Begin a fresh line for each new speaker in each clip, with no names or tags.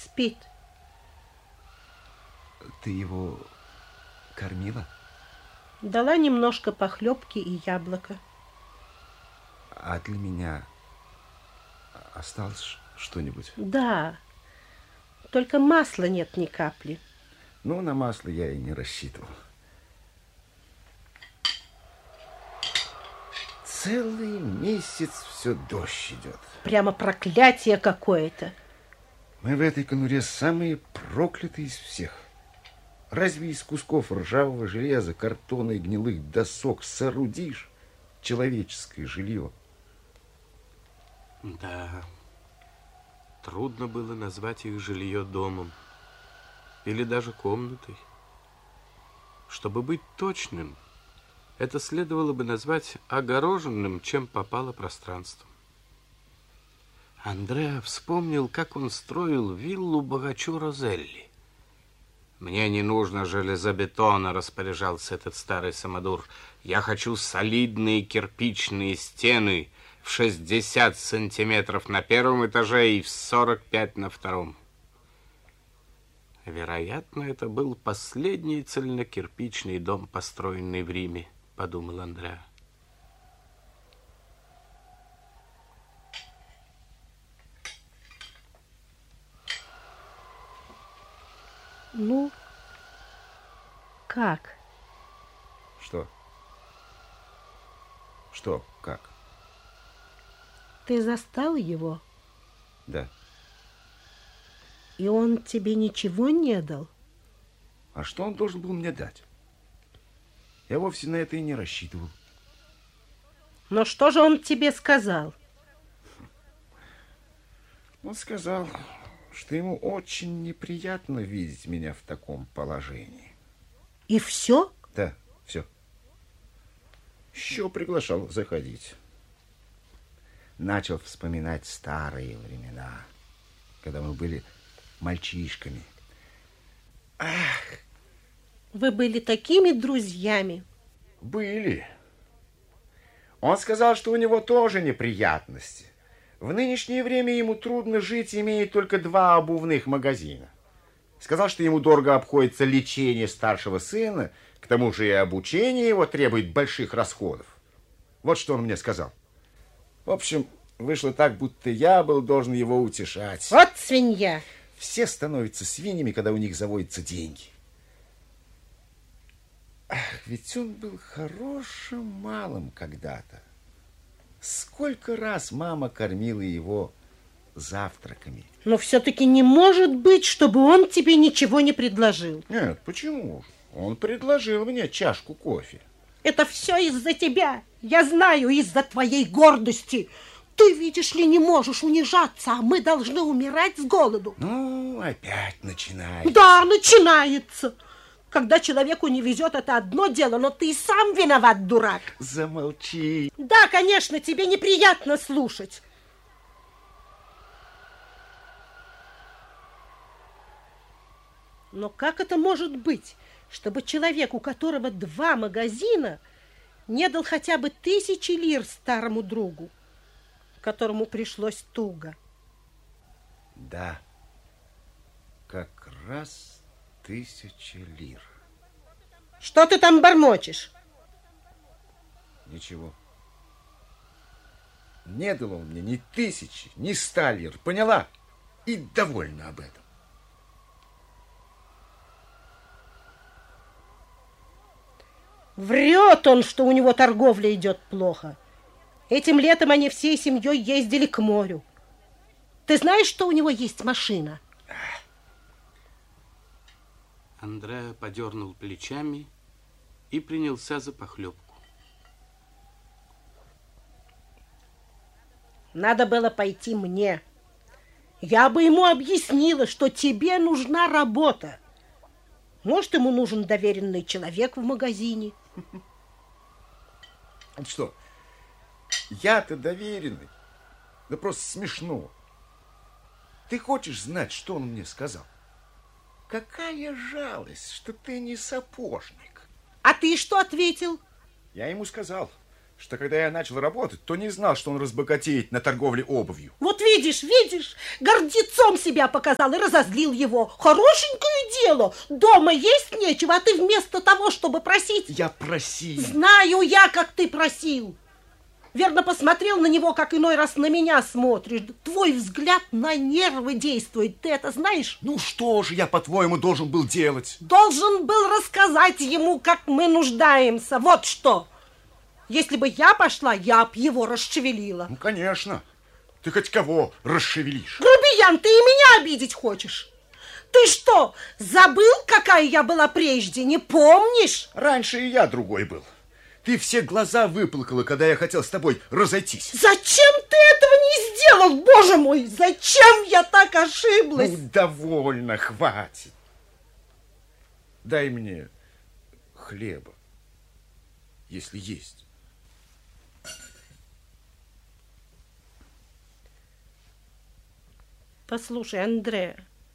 спит.
Ты его кормила?
Дала немножко похлебки и яблоко.
А для меня осталось что-нибудь?
Да, только масла нет ни капли.
Ну, на масло я и не рассчитывал. Целый месяц все дождь идет.
Прямо проклятие какое-то.
Мы в этой конуре самые проклятые из всех. Разве из кусков ржавого железа, картона и гнилых досок соорудишь человеческое жилье?
Да, трудно было назвать их жилье домом или даже комнатой. Чтобы быть точным, это следовало бы назвать огороженным, чем попало пространством. Андреа вспомнил, как он строил виллу богачу Розелли. «Мне не нужно железобетона», — распоряжался этот старый самодур. «Я хочу солидные кирпичные стены в 60 сантиметров на первом этаже и в 45 на втором». Вероятно, это был последний цельнокирпичный дом, построенный в Риме, подумал Андреа.
Ну, как?
Что? Что, как?
Ты застал его?
Да.
И он тебе ничего не дал?
А что он должен был мне дать? Я вовсе на это и не рассчитывал.
Но что же он тебе сказал?
Он сказал, что ему очень неприятно видеть меня в таком положении.
И все?
Да, все. Еще приглашал заходить. Начал вспоминать старые времена, когда мы были мальчишками. Ах!
Вы были такими друзьями.
Были. Он сказал, что у него тоже неприятности. В нынешнее время ему трудно жить, имея только 2 обувных магазина. Сказал, что ему дорого обходится лечение старшего сына, к тому же и обучение его требует больших расходов. Вот что он мне сказал. В общем, вышло так, будто я был должен его утешать.
Вот свинья.
Все становятся свиньями, когда у них заводятся деньги. Ах, ведь он был хорошим малым когда-то. Сколько раз мама кормила его завтраками.
Но все-таки не может быть, чтобы он тебе ничего не предложил.
Нет, почему? Он предложил мне чашку кофе.
Это все из-за тебя. Я знаю, из-за твоей гордости. Ты, видишь ли, не можешь унижаться, а мы должны умирать с голоду.
Ну, опять начинается.
Да, начинается. Когда человеку не везет, это одно дело, но ты и сам виноват, дурак.
Замолчи.
Да, конечно, тебе неприятно слушать. Но как это может быть, чтобы человек, у которого 2 магазина, не дал хотя бы 1000 лир старому другу, которому пришлось туго?
Да, как раз 1000 лир.
Что ты там бормочешь?
Ничего. Не дал он мне ни 1000, ни 100 лир, поняла? И довольна об этом.
Врет он, что у него торговля идет плохо. Этим летом они всей семьей ездили к морю. Ты знаешь, что у него есть машина?
Андреа подернул плечами и принялся за похлебку.
Надо было пойти мне. Я бы ему объяснила, что тебе нужна работа. Может, ему нужен доверенный человек в магазине.
Это что, я-то доверенный? Да просто смешно. Ты хочешь знать, что он мне сказал? Какая жалость, что ты не сапожник.
А ты что ответил?
Я ему сказал, что когда я начал работать, то не знал, что он разбогатеет на торговле обувью.
Вот видишь, гордецом себя показал и разозлил его. Хорошенькое дело. Дома есть нечего, а ты вместо того, чтобы просить...
Я просил.
Знаю я, как ты просил. Верно, посмотрел на него, как иной раз на меня смотришь. Твой взгляд на нервы действует, ты это знаешь?
Ну что же я, по-твоему, должен был делать?
Должен был рассказать ему, как мы нуждаемся. Вот что. Если бы я пошла, я б его расшевелила.
Ну, конечно. Ты хоть кого расшевелишь?
Грубиян, ты и меня обидеть хочешь? Ты что, забыл, какая я была прежде, не помнишь?
Раньше и я другой был. Ты все глаза выплакала, когда я хотел с тобой разойтись.
Зачем ты этого не сделал, боже мой? Зачем я так ошиблась?
Ну, довольно, хватит. Дай мне хлеба, если есть.
Послушай, Андреа,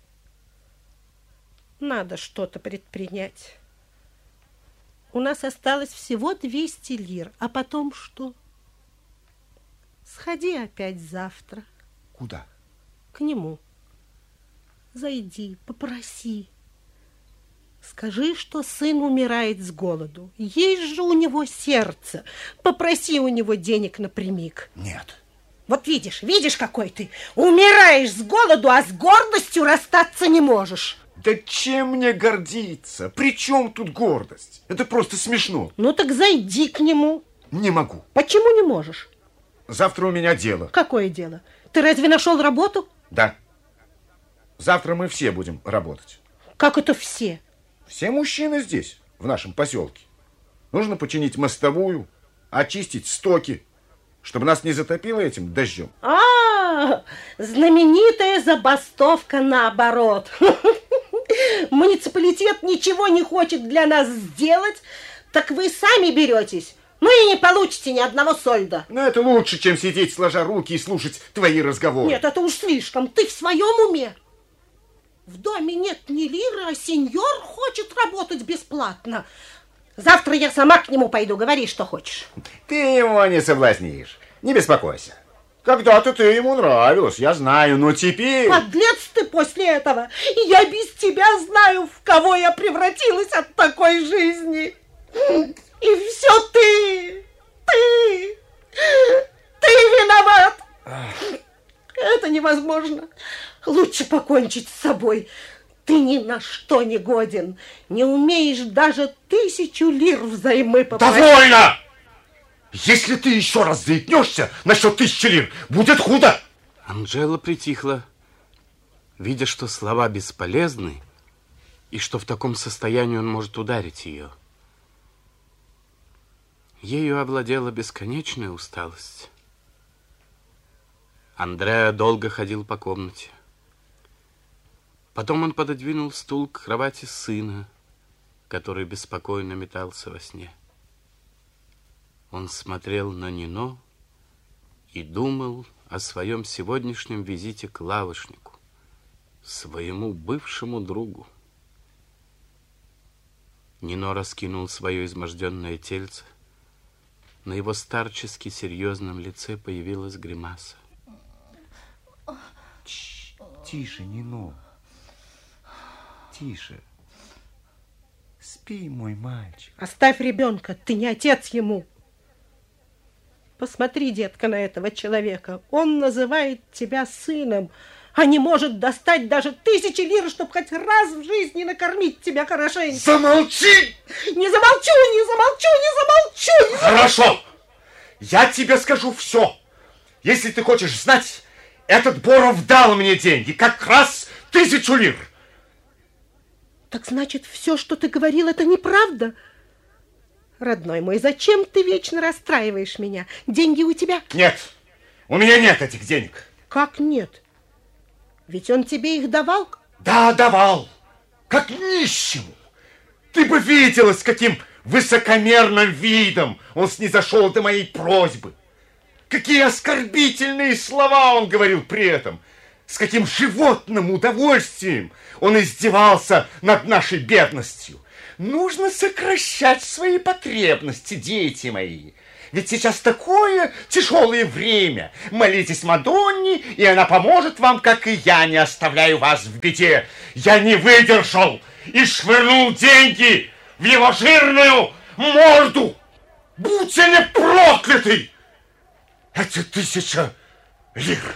надо что-то предпринять. У нас осталось всего 200 лир, а потом что? Сходи опять завтра.
Куда?
К нему. Зайди, попроси. Скажи, что сын умирает с голоду. Есть же у него сердце. Попроси у него денег напрямик.
Нет.
Вот видишь, какой ты. Умираешь с голоду, а с гордостью расстаться не можешь.
Да чем мне гордиться? При чем тут гордость? Это просто смешно.
Ну так зайди к нему.
Не могу.
Почему не можешь?
Завтра у меня дело.
Какое дело? Ты разве нашел работу?
Да. Завтра мы все будем работать.
Как это все?
Все мужчины здесь, в нашем поселке. Нужно починить мостовую, очистить стоки, чтобы нас не затопило этим дождем.
Знаменитая забастовка наоборот. Муниципалитет ничего не хочет для нас сделать, так вы сами беретесь. Ну и не получите ни одного сольда.
Но это лучше, чем сидеть сложа руки и слушать твои разговоры.
Нет, это уж слишком. Ты в своем уме? В доме нет ни лиры, а сеньор хочет работать бесплатно. Завтра я сама к нему пойду. Говори, что хочешь.
Ты его не соблазнишь. Не беспокойся. Когда-то ты ему нравилась, я знаю, но теперь...
Подлец ты после этого. Я без тебя знаю, в кого я превратилась от такой жизни. И все ты виноват. Это невозможно. Лучше покончить с собой. Ты ни на что не годен. Не умеешь даже 1000 лир взаймы попросить.
Довольно! Если ты еще раз заикнешься насчет 1000 лир, будет худо.
Анжела притихла, видя, что слова бесполезны и что в таком состоянии он может ударить ее. Ею овладела бесконечная усталость. Андреа долго ходил по комнате. Потом он пододвинул стул к кровати сына, который беспокойно метался во сне. Он смотрел на Нино и думал о своем сегодняшнем визите к лавочнику, своему бывшему другу. Нино раскинул свое изможденное тельце. На его старчески серьезном лице появилась гримаса.
Тише, Нино. Тише. Спи, мой мальчик.
Оставь ребенка, ты не отец ему. Посмотри, детка, на этого человека. Он называет тебя сыном, а не может достать даже 1000 лир, чтобы хоть раз в жизни накормить тебя хорошенько.
Замолчи!
Не замолчу!
Хорошо! Я тебе скажу все. Если ты хочешь знать, этот Боров дал мне деньги, как раз 1000 лир.
Так значит, все, что ты говорил, это неправда? Родной мой, зачем ты вечно расстраиваешь меня? Деньги у тебя?
Нет, у меня нет этих денег.
Как нет? Ведь он тебе их давал?
Да, давал. Как нищему. Ты бы видела, с каким высокомерным видом он снизошел до моей просьбы. Какие оскорбительные слова он говорил при этом. С каким животным удовольствием он издевался над нашей бедностью. Нужно сокращать свои потребности, дети мои. Ведь сейчас такое тяжелое время. Молитесь Мадонне, и она поможет вам, как и я не оставляю вас в беде. Я не выдержал и швырнул деньги в его жирную морду. Будь они прокляты! Это 1000 лир.